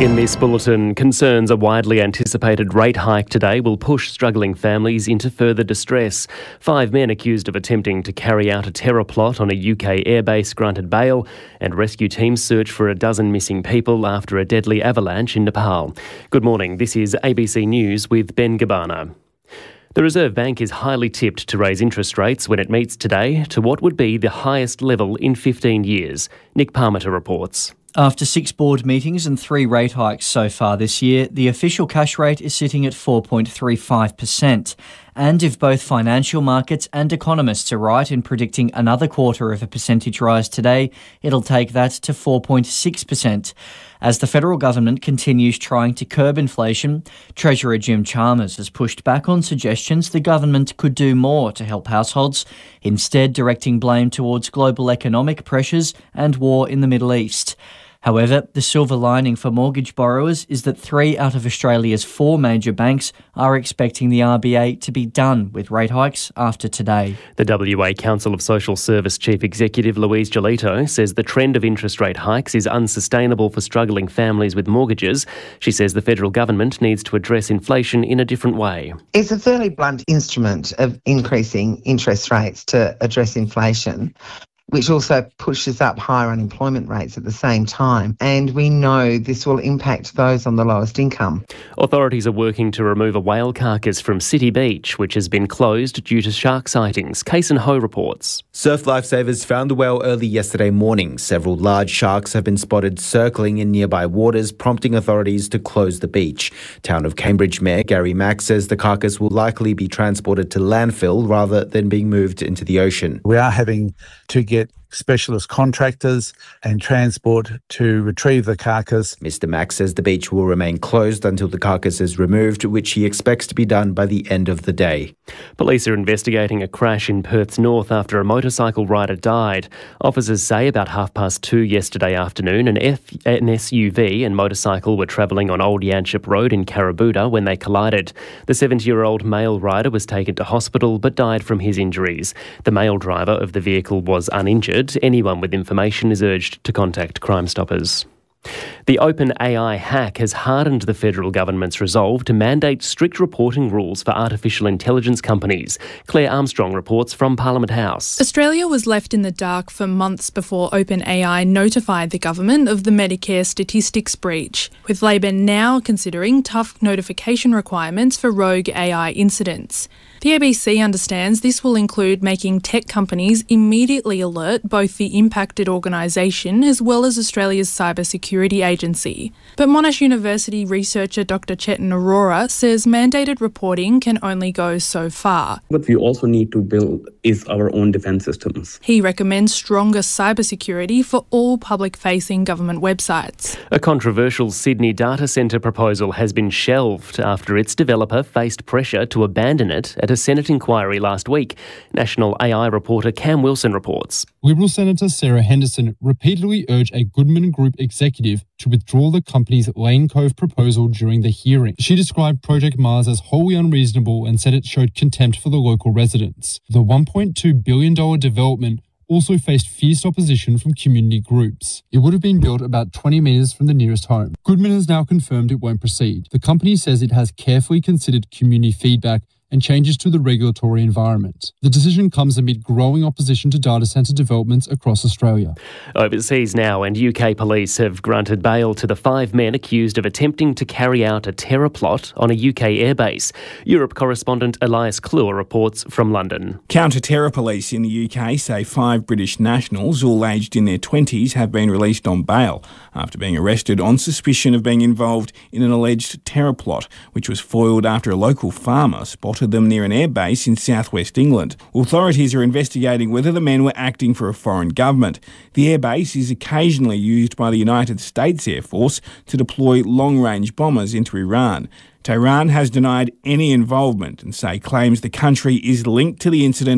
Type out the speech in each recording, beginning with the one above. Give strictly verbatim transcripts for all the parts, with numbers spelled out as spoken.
In this bulletin, concerns a widely anticipated rate hike today will push struggling families into further distress. Five men accused of attempting to carry out a terror plot on a U K airbase granted bail, and rescue teams search for a dozen missing people after a deadly avalanche in Nepal. Good morning, this is A B C News with Ben Gabana. The Reserve Bank is highly tipped to raise interest rates when it meets today to what would be the highest level in fifteen years. Nick Parmenter reports. After six board meetings and three rate hikes so far this year, the official cash rate is sitting at four point three five percent. And if both financial markets and economists are right in predicting another quarter of a percentage rise today, it'll take that to four point six percent. As the federal government continues trying to curb inflation, Treasurer Jim Chalmers has pushed back on suggestions the government could do more to help households, instead directing blame towards global economic pressures and war in the Middle East. However, the silver lining for mortgage borrowers is that three out of Australia's four major banks are expecting the R B A to be done with rate hikes after today. The W A Council of Social Service Chief Executive Louise Giolito says the trend of interest rate hikes is unsustainable for struggling families with mortgages. She says the federal government needs to address inflation in a different way. It's a fairly blunt instrument of increasing interest rates to address inflation, which also pushes up higher unemployment rates at the same time. And we know this will impact those on the lowest income. Authorities are working to remove a whale carcass from City Beach, which has been closed due to shark sightings. Kason Ho reports. Surf lifesavers found the whale early yesterday morning. Several large sharks have been spotted circling in nearby waters, prompting authorities to close the beach. Town of Cambridge Mayor Gary Mack says the carcass will likely be transported to landfill rather than being moved into the ocean. We are having to get specialist contractors and transport to retrieve the carcass. Mister Mack says the beach will remain closed until the carcass is removed, which he expects to be done by the end of the day. Police are investigating a crash in Perth's north after a motorcycle rider died. Officers say about half past two yesterday afternoon, an, F- an S U V and motorcycle were travelling on Old Yanchep Road in Carabooda when they collided. The seventy-year-old male rider was taken to hospital but died from his injuries. The male driver of the vehicle was uninjured. Anyone with information is urged to contact Crime Stoppers. The OpenAI hack has hardened the federal government's resolve to mandate strict reporting rules for artificial intelligence companies. Claire Armstrong reports from Parliament House. Australia was left in the dark for months before OpenAI notified the government of the Medicare statistics breach, with Labor now considering tough notification requirements for rogue A I incidents. The A B C understands this will include making tech companies immediately alert both the impacted organisation as well as Australia's cybersecurity agency. But Monash University researcher Doctor Chetan Arora says mandated reporting can only go so far. What we also need to build is our own defence systems. He recommends stronger cybersecurity for all public-facing government websites. A controversial Sydney data centre proposal has been shelved after its developer faced pressure to abandon it at a Senate inquiry last week. National A I reporter Cam Wilson reports. Liberal Senator Sarah Henderson repeatedly urged a Goodman Group executive to withdraw the company's Lane Cove proposal during the hearing. She described Project Mars as wholly unreasonable and said it showed contempt for the local residents. The one point two billion dollars development also faced fierce opposition from community groups. It would have been built about twenty metres from the nearest home. Goodman has now confirmed it won't proceed. The company says it has carefully considered community feedback and changes to the regulatory environment. The decision comes amid growing opposition to data centre developments across Australia. Overseas now, and U K police have granted bail to the five men accused of attempting to carry out a terror plot on a U K airbase. Europe correspondent Elias Kluwer reports from London. Counter-terror police in the U K say five British nationals, all aged in their twenties, have been released on bail after being arrested on suspicion of being involved in an alleged terror plot, which was foiled after a local farmer spotted them near an airbase in southwest England. Authorities are investigating whether the men were acting for a foreign government. The airbase is occasionally used by the United States Air Force to deploy long-range bombers into Iran. Tehran has denied any involvement and say claims the country is linked to the incident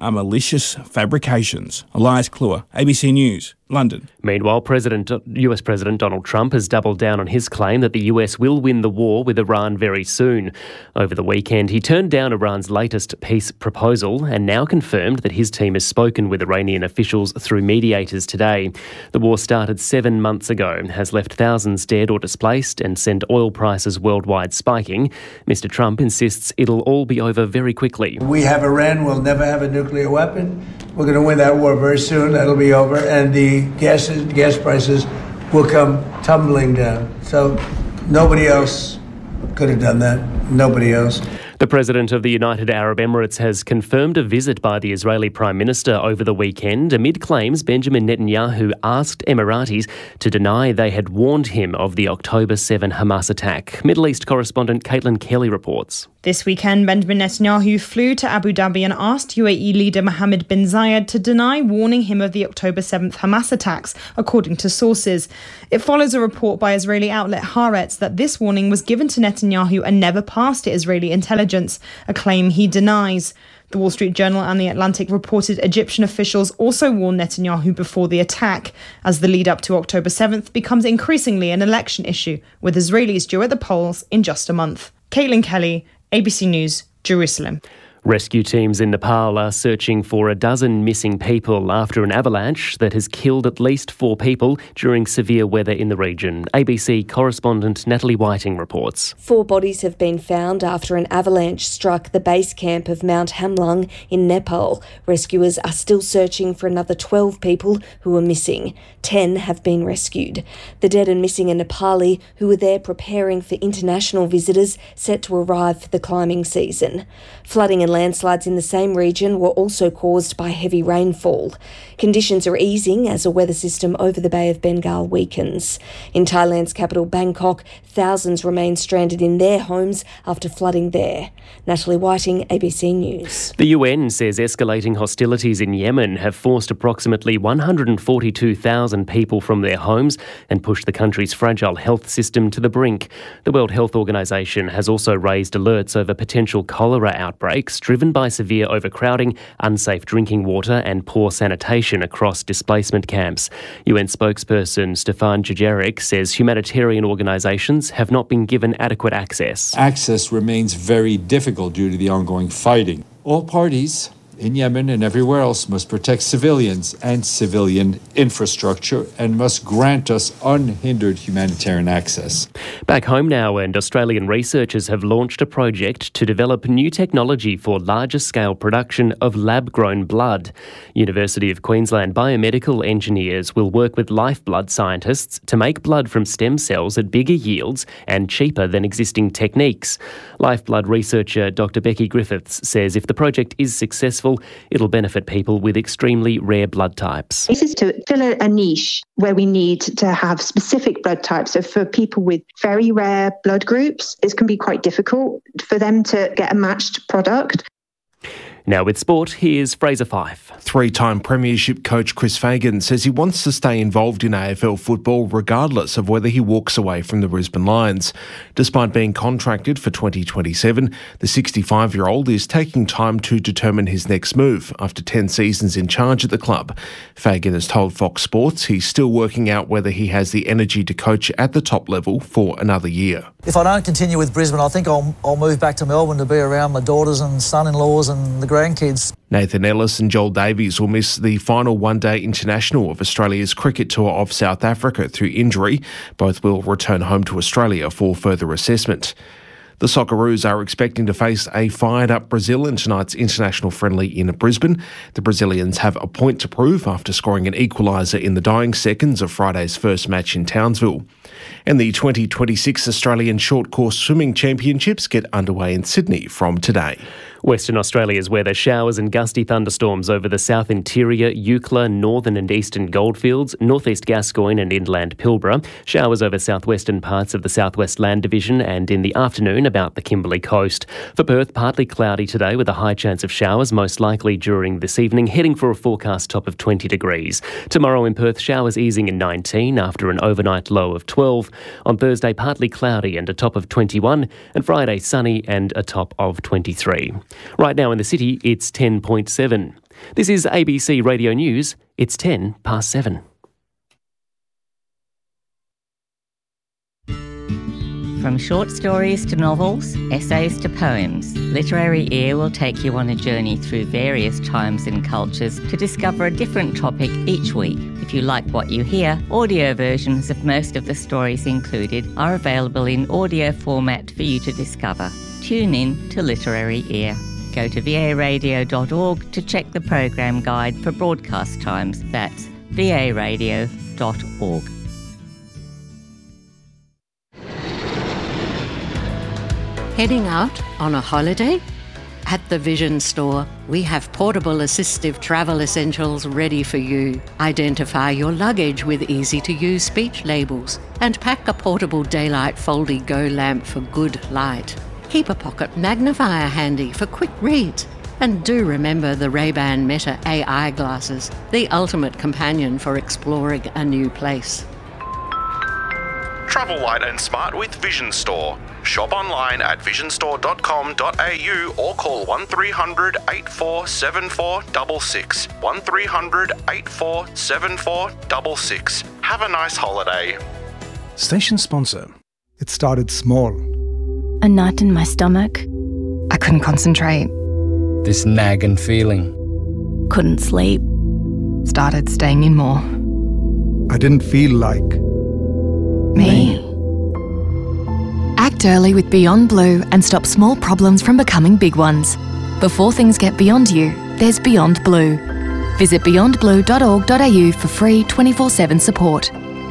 are malicious fabrications. Elias Kluwer, A B C News, London. Meanwhile, President, U S President Donald Trump has doubled down on his claim that the U S will win the war with Iran very soon. Over the weekend, he turned down Iran's latest peace proposal and now confirmed that his team has spoken with Iranian officials through mediators today. The war started seven months ago, has left thousands dead or displaced and sent oil prices worldwide spiking. Mister Trump insists it'll all be over very quickly. We have Iran, we'll never have a nuclear weapon. We're going to win that war very soon. That'll be over. And the gas, gas prices will come tumbling down. So nobody else could have done that. Nobody else. The President of the United Arab Emirates has confirmed a visit by the Israeli Prime Minister over the weekend amid claims Benjamin Netanyahu asked Emiratis to deny they had warned him of the October seventh Hamas attack. Middle East correspondent Caitlin Kelly reports. This weekend, Benjamin Netanyahu flew to Abu Dhabi and asked U A E leader Mohammed bin Zayed to deny warning him of the October seventh Hamas attacks, according to sources. It follows a report by Israeli outlet Haaretz that this warning was given to Netanyahu and never passed to Israeli intelligence, a claim he denies. The Wall Street Journal and The Atlantic reported Egyptian officials also warned Netanyahu before the attack, as the lead up to October seventh becomes increasingly an election issue, with Israelis due at the polls in just a month. Caitlin Kelly, A B C News, Jerusalem. Rescue teams in Nepal are searching for a dozen missing people after an avalanche that has killed at least four people during severe weather in the region. A B C correspondent Natalie Whiting reports. Four bodies have been found after an avalanche struck the base camp of Mount Hamlung in Nepal. Rescuers are still searching for another twelve people who are missing. Ten have been rescued. The dead and missing are Nepali who were there preparing for international visitors set to arrive for the climbing season. Flooding and landslides in the same region were also caused by heavy rainfall. Conditions are easing as a weather system over the Bay of Bengal weakens. In Thailand's capital Bangkok, thousands remain stranded in their homes after flooding there. Natalie Whiting, A B C News. The U N says escalating hostilities in Yemen have forced approximately one hundred forty-two thousand people from their homes and pushed the country's fragile health system to the brink. The World Health Organization has also raised alerts over potential cholera outbreaks driven by severe overcrowding, unsafe drinking water and poor sanitation across displacement camps. U N spokesperson Stefan Dujarric says humanitarian organisations have not been given adequate access. Access remains very difficult due to the ongoing fighting. All parties in Yemen and everywhere else must protect civilians and civilian infrastructure and must grant us unhindered humanitarian access. Back home now, and Australian researchers have launched a project to develop new technology for larger scale production of lab-grown blood. University of Queensland biomedical engineers will work with lifeblood scientists to make blood from stem cells at bigger yields and cheaper than existing techniques. Lifeblood researcher Doctor Becky Griffiths says if the project is successful, it'll benefit people with extremely rare blood types. This is to fill a niche where we need to have specific blood types. So for people with very rare blood groups, it can be quite difficult for them to get a matched product. Now with sport, here's Fraser Fife. Three-time premiership coach Chris Fagan says he wants to stay involved in A F L football regardless of whether he walks away from the Brisbane Lions. Despite being contracted for twenty twenty-seven, the sixty-five-year-old is taking time to determine his next move after ten seasons in charge at the club. Fagan has told Fox Sports he's still working out whether he has the energy to coach at the top level for another year. If I don't continue with Brisbane, I think I'll, I'll move back to Melbourne to be around my daughters and son-in-laws and the grandkids. Nathan Ellis and Joel Davies will miss the final one-day international of Australia's cricket tour of South Africa through injury. Both will return home to Australia for further assessment. The Socceroos are expecting to face a fired-up Brazil in tonight's international friendly in Brisbane. The Brazilians have a point to prove after scoring an equaliser in the dying seconds of Friday's first match in Townsville. And the twenty twenty-six Australian Short Course Swimming Championships get underway in Sydney from today. Western Australia's weather: showers and gusty thunderstorms over the south interior, Eucla, northern and eastern Goldfields, northeast Gascoyne and inland Pilbara. Showers over southwestern parts of the Southwest Land Division and in the afternoon about the Kimberley coast. For Perth, partly cloudy today with a high chance of showers, most likely during this evening, heading for a forecast top of twenty degrees. Tomorrow in Perth, showers easing in nineteen after an overnight low of twelve. On Thursday, partly cloudy and a top of twenty-one, and Friday sunny and a top of twenty-three. Right now in the city, it's ten point seven. This is A B C Radio News. It's ten past seven. From short stories to novels, essays to poems, Literary Ear will take you on a journey through various times and cultures to discover a different topic each week. If you like what you hear, audio versions of most of the stories included are available in audio format for you to discover. Tune in to Literary Ear. Go to v a radio dot org to check the program guide for broadcast times. That's v a radio dot org. Heading out on a holiday? At the Vision Store, we have portable assistive travel essentials ready for you. Identify your luggage with easy-to-use speech labels and pack a portable daylight Foldy Go lamp for good light. Keep a pocket magnifier handy for quick reads. And do remember the Ray-Ban Meta A I glasses, the ultimate companion for exploring a new place. Travel light and smart with Vision Store. Shop online at vision store dot com dot a u or call one three hundred, eight four seven four six six. one three hundred, eight four seven four six six. Have a nice holiday. Station sponsor. It started small. A knot in my stomach. I couldn't concentrate. This nagging feeling. Couldn't sleep. Started staying in more. I didn't feel like me. Act early with Beyond Blue and stop small problems from becoming big ones. Before things get beyond you, there's Beyond Blue. Visit beyond blue dot org dot a u for free twenty-four seven support.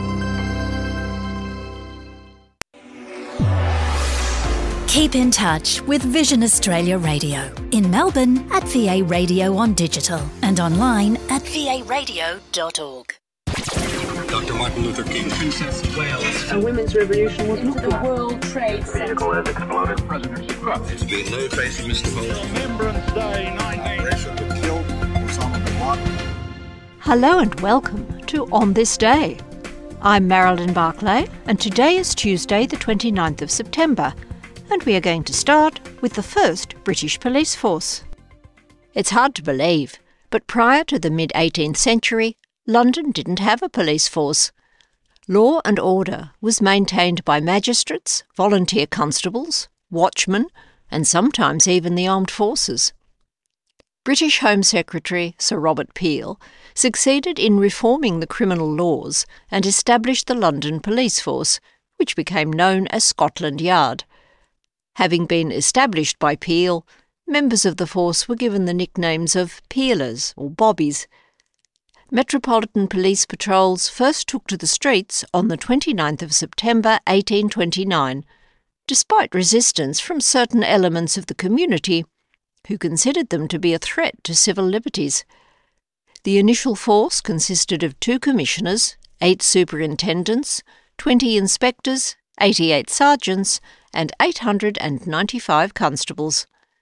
Keep in touch with Vision Australia Radio. In Melbourne at V A Radio on digital and online at v a radio dot org. Doctor Martin Luther King, Princess of Wales. A women's revolution was not the World Trade Center. Vehicle has exploded. President Trump. There's been no trace of Mister Vote. Remembrance Day nineteen. Russia killed Osama bin Laden. Hello and welcome to On This Day. I'm Marilyn Barclay, and today is Tuesday the twenty-ninth of September, and we are going to start with the first British police force. It's hard to believe, but prior to the mid-eighteenth century, London didn't have a police force. Law and order was maintained by magistrates, volunteer constables, watchmen, and sometimes even the armed forces. British Home Secretary Sir Robert Peel succeeded in reforming the criminal laws and established the London Police Force, which became known as Scotland Yard. Having been established by Peel, members of the force were given the nicknames of Peelers or Bobbies. Metropolitan Police patrols first took to the streets on the twenty-ninth of September eighteen twenty-nine, despite resistance from certain elements of the community who considered them to be a threat to civil liberties. The initial force consisted of two commissioners, eight superintendents, twenty inspectors, eighty-eight sergeants, and eight hundred ninety-five constables.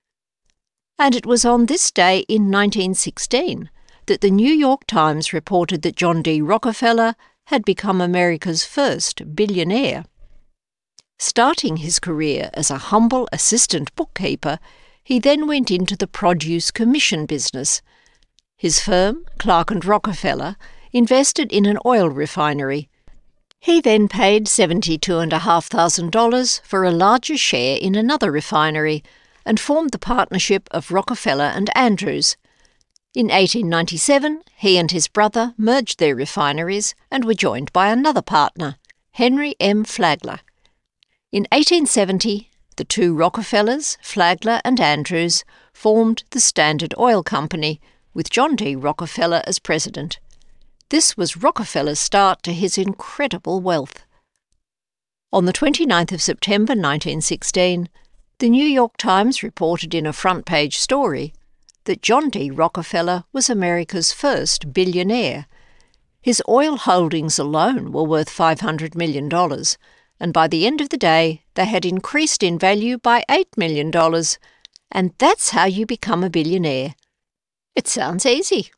And it was on this day in nineteen sixteen that the New York Times reported that John D. Rockefeller had become America's first billionaire. Starting his career as a humble assistant bookkeeper, he then went into the produce commission business. His firm, Clark and Rockefeller, invested in an oil refinery. He then paid seventy-two thousand five hundred dollars for a larger share in another refinery and formed the partnership of Rockefeller and Andrews. In eighteen ninety-seven, he and his brother merged their refineries and were joined by another partner, Henry M. Flagler. In eighteen seventy, the two Rockefellers, Flagler and Andrews, formed the Standard Oil Company, with John D. Rockefeller as president. This was Rockefeller's start to his incredible wealth. On the twenty-ninth of September nineteen sixteen, the New York Times reported in a front-page story that John D. Rockefeller was America's first billionaire. His oil holdings alone were worth five hundred million dollars, and by the end of the day they had increased in value by eight million dollars. And that's how you become a billionaire. It sounds easy.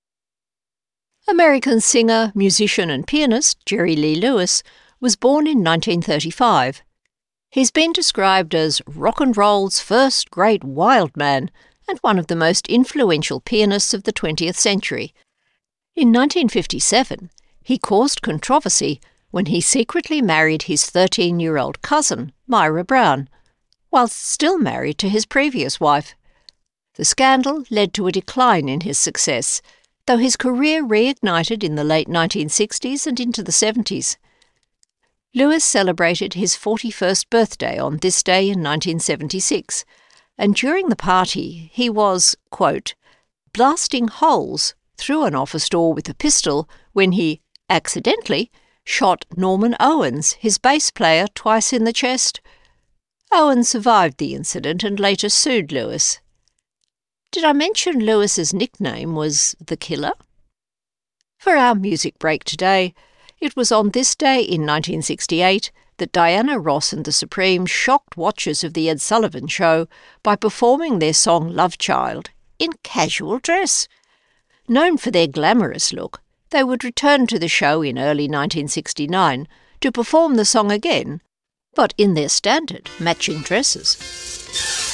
American singer, musician and pianist Jerry Lee Lewis was born in nineteen thirty-five. He's been described as rock and roll's first great wild man and one of the most influential pianists of the twentieth century. In nineteen fifty-seven, he caused controversy when he secretly married his thirteen-year-old cousin, Myra Brown, whilst still married to his previous wife. The scandal led to a decline in his success, though his career reignited in the late nineteen sixties and into the seventies. Lewis celebrated his forty-first birthday on this day in nineteen seventy-six, and during the party he was, quote, blasting holes through an office door with a pistol when he, accidentally, shot Norman Owens, his bass player, twice in the chest. Owens survived the incident and later sued Lewis. Did I mention Lewis's nickname was The Killer? For our music break today, it was on this day in nineteen sixty-eight that Diana Ross and the Supremes shocked watchers of The Ed Sullivan Show by performing their song Love Child in casual dress. Known for their glamorous look, they would return to the show in early nineteen sixty-nine to perform the song again, but in their standard matching dresses.